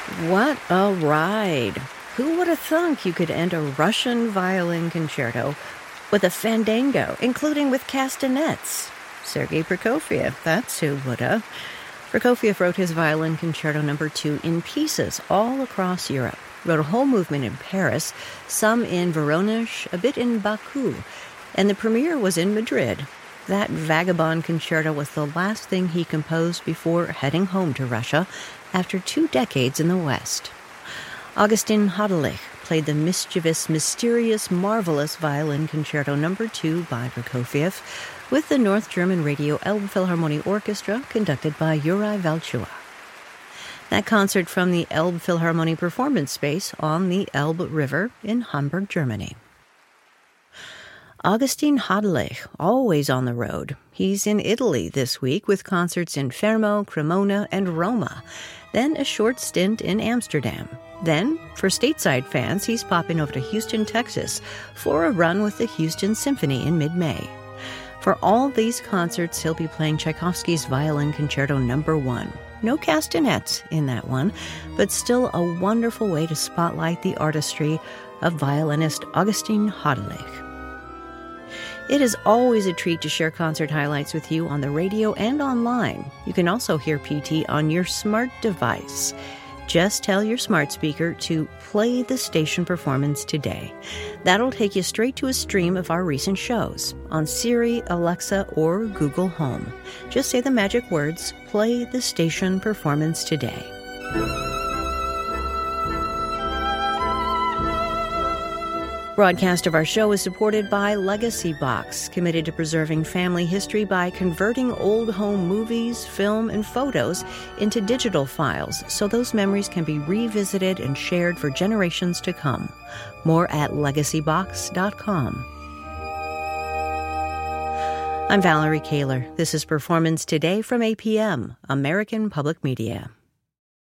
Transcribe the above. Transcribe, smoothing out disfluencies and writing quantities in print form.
What a ride! Who would have thunk you could end a Russian violin concerto with a fandango, including with castanets? Sergei Prokofiev, that's who would have. Prokofiev wrote his violin concerto number 2 in pieces all across Europe, wrote a whole movement in Paris, some in Voronezh, a bit in Baku, and the premiere was in Madrid. That vagabond concerto was the last thing he composed before heading home to Russia after 2 decades in the West. Augustin Hadelich played the mischievous, mysterious, marvelous violin concerto number 2 by Prokofiev with the North German Radio Elbphilharmonie Orchestra conducted by Yuri Valchua. That concert from the Elbphilharmonie Performance Space on the Elbe River in Hamburg, Germany. Augustin Hadelich, always on the road. He's in Italy this week with concerts in Fermo, Cremona, and Roma. Then a short stint in Amsterdam. Then, for stateside fans, he's popping over to Houston, Texas for a run with the Houston Symphony in mid-May. For all these concerts, he'll be playing Tchaikovsky's Violin Concerto number 1. No castanets in that one, but still a wonderful way to spotlight the artistry of violinist Augustin Hadelich. It is always a treat to share concert highlights with you on the radio and online. You can also hear PT on your smart device. Just tell your smart speaker to play the station performance today. That'll take you straight to a stream of our recent shows on Siri, Alexa, or Google Home. Just say the magic words, play the station performance today. Broadcast of our show is supported by Legacy Box, committed to preserving family history by converting old home movies, film, and photos into digital files so those memories can be revisited and shared for generations to come. More at legacybox.com. I'm Valerie Kaler. This is Performance Today from APM, American Public Media.